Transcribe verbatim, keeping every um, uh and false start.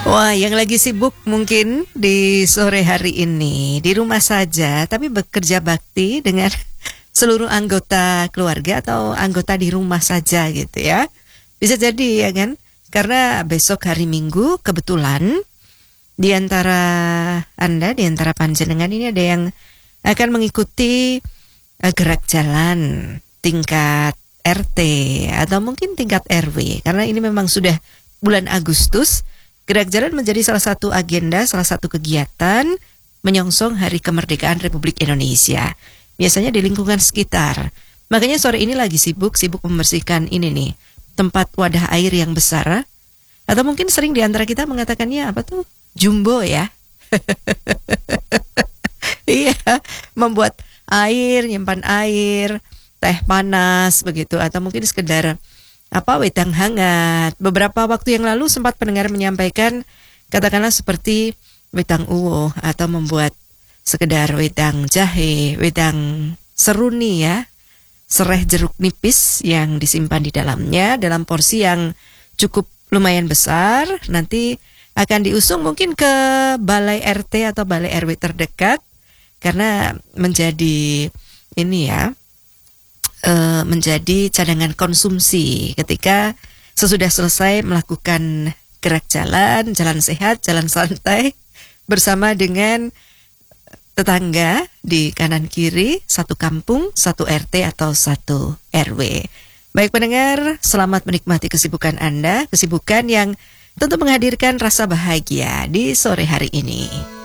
Wah, yang lagi sibuk mungkin di sore hari ini di rumah saja, tapi bekerja bakti dengan seluruh anggota keluarga atau anggota di rumah saja gitu ya. Bisa jadi ya kan? Karena besok hari Minggu kebetulan di antara Anda, di antara panjenengan ini ada yang akan mengikuti uh, gerak jalan tingkat R T atau mungkin tingkat R W. Karena ini memang sudah bulan Agustus. Gerak jalan menjadi salah satu agenda, salah satu kegiatan menyongsong Hari Kemerdekaan Republik Indonesia. Biasanya di lingkungan sekitar. Makanya sore ini lagi sibuk, sibuk membersihkan ini nih, tempat wadah air yang besar. Atau mungkin sering di antara kita mengatakannya apa tuh? Jumbo ya. Iya, membuat air, nyimpan air, teh panas begitu. Atau mungkin sekedar apa wedang hangat. Beberapa waktu yang lalu sempat pendengar menyampaikan katakanlah seperti wedang uwo atau membuat sekedar wedang jahe, wedang seruni ya, serai jeruk nipis yang disimpan di dalamnya dalam porsi yang cukup lumayan besar. Nanti akan diusung mungkin ke balai R T atau balai R W terdekat karena menjadi ini ya, Uh, menjadi cadangan konsumsi ketika sesudah selesai melakukan gerak jalan, jalan sehat, jalan santai bersama dengan tetangga di kanan kiri, satu kampung, satu R T atau satu R W. Baik pendengar, selamat menikmati kesibukan Anda, kesibukan yang tentu menghadirkan rasa bahagia di sore hari ini.